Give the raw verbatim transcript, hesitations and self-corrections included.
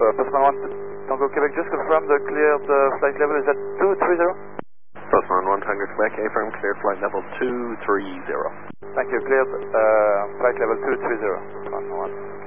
Uh, Postman one, Tango Quebec, just confirm the cleared uh, flight level is at two three zero? Postman one, Tango Quebec, affirm cleared flight level two three zero. Thank you, cleared uh, flight level two three zero. Postman one.